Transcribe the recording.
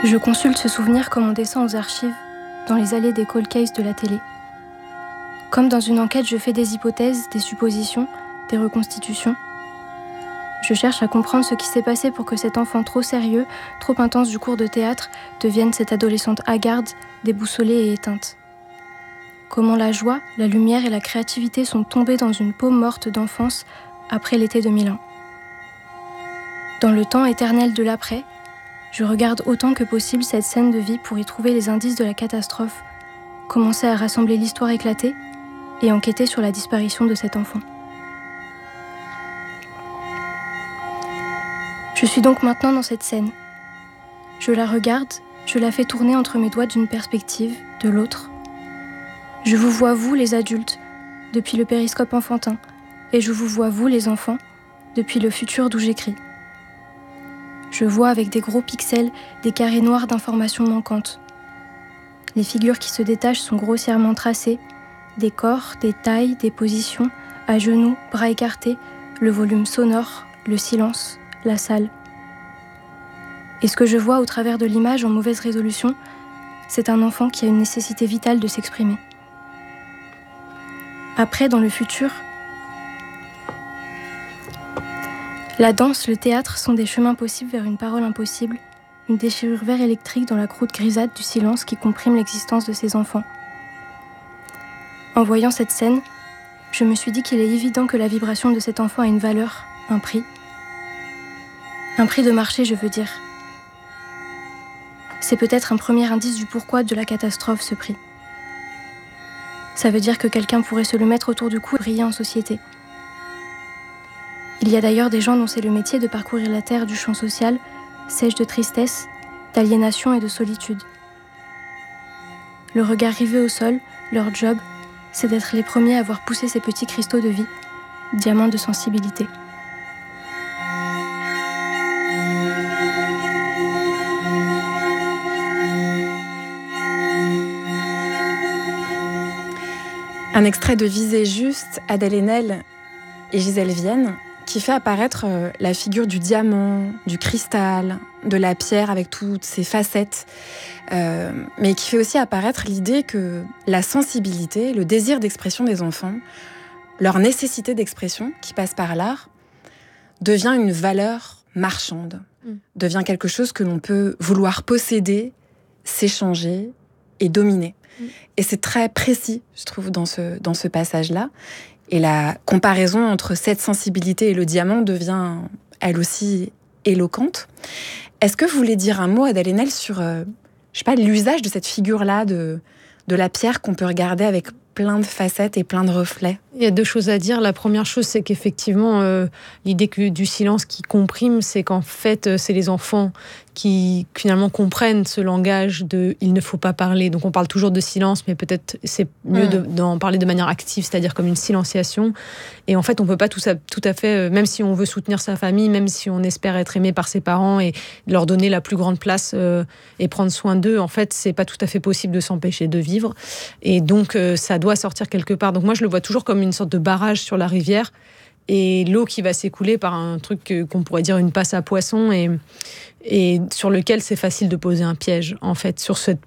Je consulte ce souvenir comme on descend aux archives, dans les allées des cold cases de la télé. Comme dans une enquête, je fais des hypothèses, des suppositions, des reconstitutions. Je cherche à comprendre ce qui s'est passé pour que cet enfant trop sérieux, trop intense du cours de théâtre, devienne cette adolescente hagarde, déboussolée et éteinte. Comment la joie, la lumière et la créativité sont tombées dans une peau morte d'enfance après l'été 2001. Dans le temps éternel de l'après, je regarde autant que possible cette scène de vie pour y trouver les indices de la catastrophe, commencer à rassembler l'histoire éclatée et enquêter sur la disparition de cet enfant. Je suis donc maintenant dans cette scène. Je la regarde, je la fais tourner entre mes doigts d'une perspective, de l'autre. Je vous vois, vous, les adultes, depuis le périscope enfantin, et je vous vois, vous, les enfants, depuis le futur d'où j'écris. Je vois avec des gros pixels des carrés noirs d'informations manquantes. Les figures qui se détachent sont grossièrement tracées, des corps, des tailles, des positions, à genoux, bras écartés, le volume sonore, le silence, la salle. Et ce que je vois au travers de l'image en mauvaise résolution, c'est un enfant qui a une nécessité vitale de s'exprimer. Après, dans le futur, la danse, le théâtre sont des chemins possibles vers une parole impossible, une déchirure vert électrique dans la croûte grisâtre du silence qui comprime l'existence de ces enfants. En voyant cette scène, je me suis dit qu'il est évident que la vibration de cet enfant a une valeur, un prix. Un prix de marché, je veux dire. C'est peut-être un premier indice du pourquoi de la catastrophe, ce prix. Ça veut dire que quelqu'un pourrait se le mettre autour du cou et briller en société. Il y a d'ailleurs des gens dont c'est le métier de parcourir la terre du champ social, sèche de tristesse, d'aliénation et de solitude. Le regard rivé au sol, leur job, c'est d'être les premiers à voir pousser ces petits cristaux de vie, diamants de sensibilité. Un extrait de Visée juste, Adèle Haenel et Gisèle Vienne, qui fait apparaître la figure du diamant, du cristal, de la pierre avec toutes ses facettes, mais qui fait aussi apparaître l'idée que la sensibilité, le désir d'expression des enfants, leur nécessité d'expression qui passe par l'art, devient une valeur marchande, devient quelque chose que l'on peut vouloir posséder, s'échanger et dominer. Et c'est très précis, je trouve, dans ce passage-là. Et la comparaison entre cette sensibilité et le diamant devient, elle aussi, éloquente. Est-ce que vous voulez dire un mot, Adèle Haenel, sur l'usage de cette figure-là, de la pierre qu'on peut regarder avec plein de facettes et plein de reflets? Il y a deux choses à dire. La première chose, c'est qu'effectivement, l'idée du silence qui comprime, c'est qu'en fait, c'est les enfants qui finalement comprennent ce langage de « il ne faut pas parler ». Donc on parle toujours de silence, mais peut-être c'est mieux d'en parler de manière active, c'est-à-dire comme une silenciation. Et en fait, on ne peut pas tout à fait, même si on veut soutenir sa famille, même si on espère être aimé par ses parents et leur donner la plus grande place et prendre soin d'eux, en fait, c'est pas tout à fait possible de s'empêcher de vivre. Et donc, ça doit sortir quelque part. Donc moi, je le vois toujours comme une sorte de barrage sur la rivière et l'eau qui va s'écouler par un truc qu'on pourrait dire une passe à poissons et sur lequel c'est facile de poser un piège, en fait, sur cette